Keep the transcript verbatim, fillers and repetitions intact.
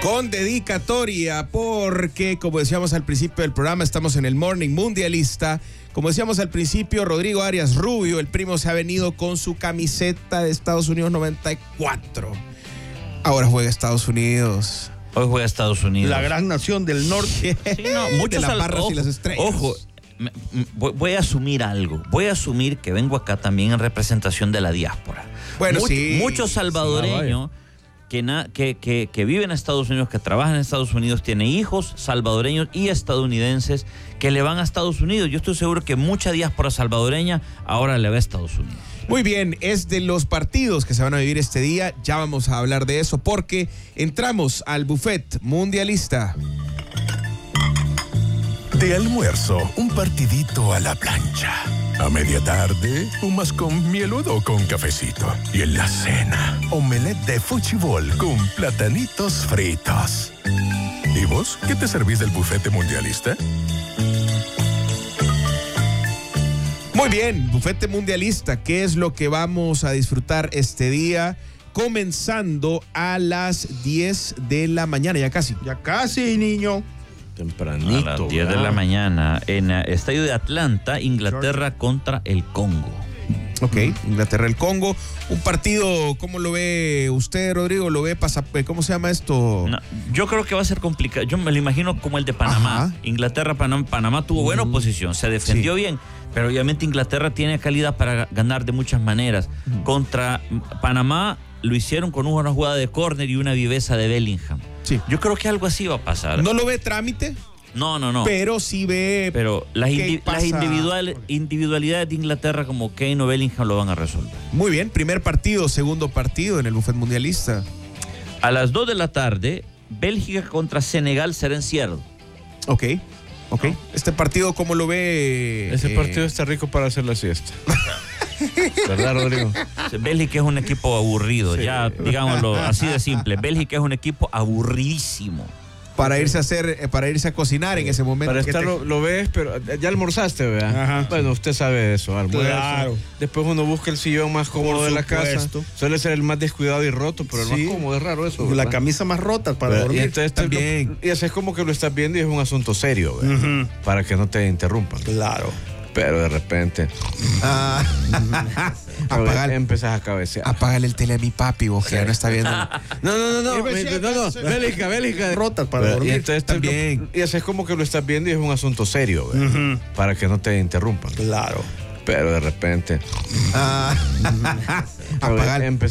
Con dedicatoria, porque como decíamos al principio del programa, estamos en el Morning Mundialista. Como decíamos al principio, Rodrigo Arias Rubio, el primo, se ha venido con su camiseta de Estados Unidos noventa y cuatro. Ahora juega Estados Unidos. Hoy juega Estados Unidos. La gran nación del norte. Sí, no, muchos de las barras ojo, y las estrellas. Ojo, me, me, voy a asumir algo. Voy a asumir que vengo acá también en representación de la diáspora. Bueno, Much, sí. Muchos salvadoreños que, na, que, que, que viven en Estados Unidos, que trabajan en Estados Unidos, tienen hijos salvadoreños y estadounidenses que le van a Estados Unidos. Yo estoy seguro que mucha diáspora salvadoreña ahora le va a Estados Unidos. Muy bien, es de los partidos que se van a vivir este día. Ya vamos a hablar de eso porque entramos al buffet mundialista. De almuerzo, un partidito a la plancha. A media tarde, un con mieludo con cafecito. Y en la cena, omelette de fuchibol con platanitos fritos. ¿Y vos qué te servís del bufete mundialista? Muy bien, bufete mundialista. ¿Qué es lo que vamos a disfrutar este día? Comenzando a las diez de la mañana, ya casi. Ya casi, niño. A Tempranito. las diez de la mañana, en el estadio de Atlanta, Inglaterra contra el Congo. Ok, Inglaterra, el Congo. Un partido, ¿cómo lo ve usted, Rodrigo? ¿Lo ve pasa, cómo se llama esto? No, yo creo que va a ser complicado. Yo me lo imagino como el de Panamá. Ajá. Inglaterra, Panamá, Panamá tuvo buena oposición, se defendió Sí. bien, pero obviamente Inglaterra tiene calidad para ganar de muchas maneras. Contra Panamá lo hicieron con una jugada de córner y una viveza de Bellingham. Sí. Yo creo que algo así va a pasar. No lo ve trámite, No, no, no. pero sí ve. Pero las, ¿qué indi- pasa? las individual, individualidades de Inglaterra como Kane o Bellingham lo van a resolver. Muy bien, primer partido, segundo partido en el buffet mundialista. A las dos de la tarde, Bélgica contra Senegal será en Seattle. Ok, ok. Este partido, ¿cómo lo ve? Ese eh, partido está rico para hacer la siesta. ¿Verdad, Rodrigo? Bélgica es un equipo aburrido, ya digámoslo así de simple. Bélgica es un equipo aburridísimo. Para irse a hacer, eh, para irse a cocinar en ese momento. Para ¿Qué estar te- lo, lo ves, pero ya almorzaste, ¿verdad? Ajá. Bueno, usted sabe de eso, almuerzo. Claro. Después uno busca el sillón más cómodo Por de la casa. supuesto. Suele ser el más descuidado y roto, pero el Sí. más cómodo, es raro eso, La ¿verdad? camisa más rota para ¿Verdad? dormir. Y entonces te- También. Y así es como que lo estás viendo y es un asunto serio, ¿verdad? Ujú. Para que no te interrumpan. Claro. Pero de repente Ah. Apagar- empezás a cabecear. Apágale el tele a mi papi, vos, que ya no está viendo. No, no, no, no, Y me me- decía, no, no, se- Bélica, Bélica. Rotas para ¿verdad? Y dormir. entonces te- También. y así es como que lo estás viendo y es un asunto serio, ¿verdad? Ujú. Para que no te interrumpan. Claro. Pero de repente Ah. Apagar- empezás